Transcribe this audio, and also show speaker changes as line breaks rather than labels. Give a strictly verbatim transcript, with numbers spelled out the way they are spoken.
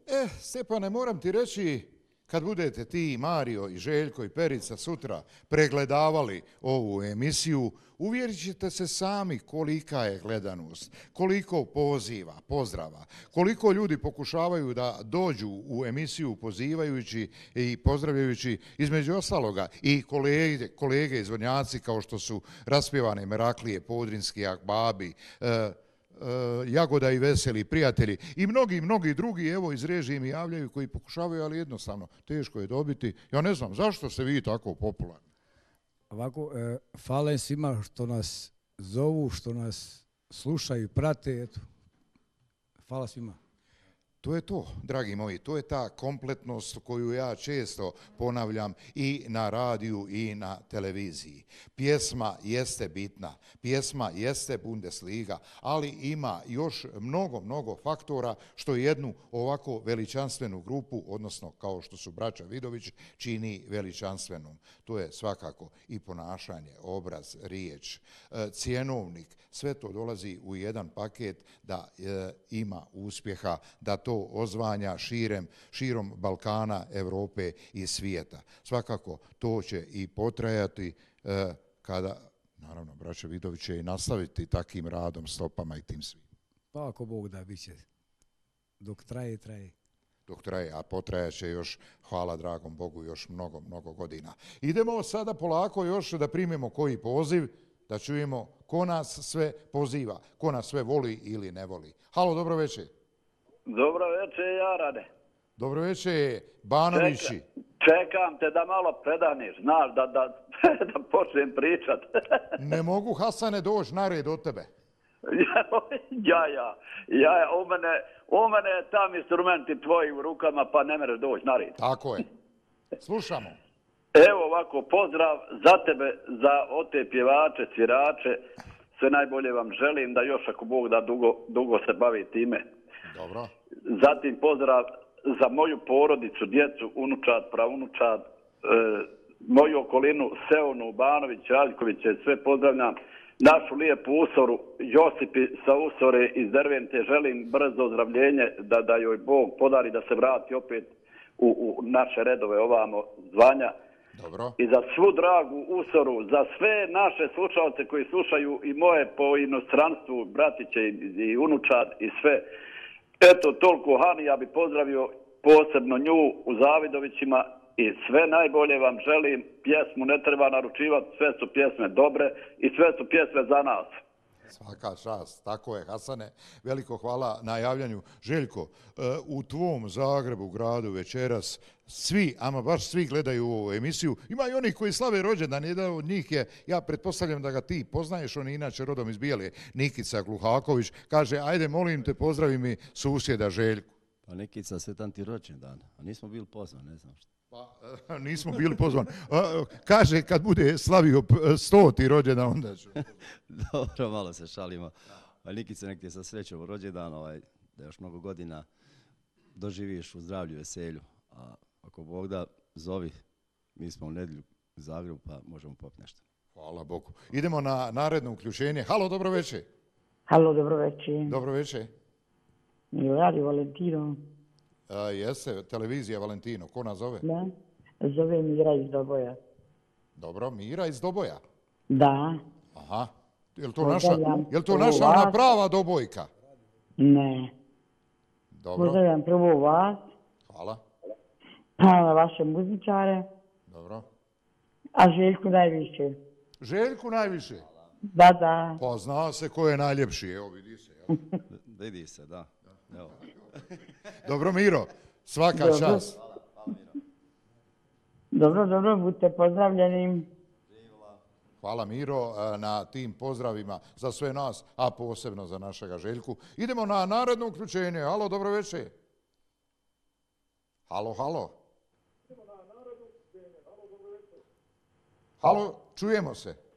Eh, Stepane, moram ti reći, kad budete ti, Mario i Željko i Perica sutra pregledavali ovu emisiju, uvjerit ćete se sami kolika je gledanost, koliko poziva, pozdrava, koliko ljudi pokušavaju da dođu u emisiju pozivajući i pozdravljajući između ostaloga i kolege, kolege izvodnjaci kao što su Raspjevane Meraklije, Podrinski Akbabi, eh, Jagoda i Veseli, prijatelji i mnogi, mnogi drugi, evo iz režije mi javljaju koji pokušavaju, ali jednostavno teško je dobiti. Ja ne znam, zašto ste vi tako popularni?
Ovako, e, hvala svima što nas zovu, što nas slušaju i prate, eto. Hvala svima.
To je to, dragi moji, to je ta kompletnost koju ja često ponavljam i na radiju i na televiziji. Pjesma jeste bitna, pjesma jeste Bundesliga, ali ima još mnogo, mnogo faktora što jednu ovako veličanstvenu grupu, odnosno kao što su braća Vidović, čini veličanstvenom. To je svakako i ponašanje, obraz, riječ, cjenovnik, sve to dolazi u jedan paket da e, ima uspjeha, da to ozvanja širem, širom Balkana, Evrope i svijeta. Svakako to će i potrajati e, kada, naravno, braća Vidović će i nastaviti takim radom, stopama i tim svim.
Pa ako Bog da, bit će. Dok traje, traje.
Dok traje, a potrajaće još, hvala dragom Bogu, još mnogo, mnogo godina. Idemo sada polako još da primimo koji poziv, da čujemo ko nas sve poziva, ko nas sve voli ili ne voli. Halo, dobro večer.
Dobro večer, Jarane.
Dobro večer, Banovići.
Čeka, čekam te da malo predaniš, znaš, da, da, da počnem pričat.
Ne mogu, Hasane, doći na red od tebe.
ja, ja, ja, u mene, u mene je tam instrumenti tvoji u rukama, pa ne mere doći na red.
Tako je. Slušamo.
Evo ovako, pozdrav za tebe, za ote pjevače, svirače. Sve najbolje vam želim da još ako Bog da dugo, dugo se bavi time.
Dobro.
Zatim pozdrav za moju porodicu, djecu, unučad, pravunučad, e, moju okolinu, Seonu, Banović, Raljkoviće, sve pozdravljam. Našu lijepu usoru, Josipi sa usore iz Dervente, želim brzo ozdravljenje, da, da joj Bog podari da se vrati opet u, u naše redove ovamo zvanja.
Dobro.
I za svu dragu usoru, za sve naše slušalce koji slušaju i moje po inostranstvu, bratiće i, i unučad i sve. Eto, toliko, Hani, ja bi pozdravio posebno nju u Zavidovićima i sve najbolje vam želim. Pjesmu ne treba naručivati, sve su pjesme dobre i sve su pjesme za nas.
Svaka čast, tako je, Hasane. Veliko hvala na javljanju. Željko, u tvom Zagrebu, gradu večeras, svi, ama baš svi gledaju ovu emisiju. Ima i onih koji slave rođendan, jedan od njih je, ja pretpostavljam da ga ti poznaješ, on je inače rodom iz Bijele, Nikica Gluhaković, kaže, ajde, molim te, pozdravi mi susjeda Željku.
Pa Nikica, sretan ti rođendan, a nismo bili pozvani, ne znam što.
Pa, nismo bili pozvani. Kaže, kad bude slavio stoti rođendan, onda ću.
Dobro, malo se šalimo. A Nikica, nek ti je sa srećom rođendan, ovaj, da još mnogo godina doživiš u zdravlju i veselju. A ako Bog da, zovi, mi smo u nedjelju u Zagrebu, pa možemo popiti nešto.
Hvala Bogu. Idemo na naredno uključenje. Halo, dobro večer.
Halo, dobro večer.
Dobro večer.
Mi radi Valentino.
A, jeste, televizija Valentino. Ko nas zove?
Da. Zove Mira iz Doboja.
Dobro, Mira iz Doboja.
Da.
Aha. Je li to naša, je li to naša ona prava Dobojka?
Ne.
Dobro.
Pozdravljam prvo vas.
Hvala.
Pa na vaše muzičare.
Dobro.
A Željku najviše.
Željku najviše?
Da, da.
Pa zna se ko je najljepši, evo vidi se. Evo.
Vidi se, da. Evo.
Dobro, Miro, svaka
dobro.
čast.
Dobro, dobro, budite pozdravljeni.
Hvala Miro na tim pozdravima za sve nas, a posebno za našega Željku. Idemo na naredno uključenje. Halo, dobro večer. Halo, halo. Halo, čujemo se.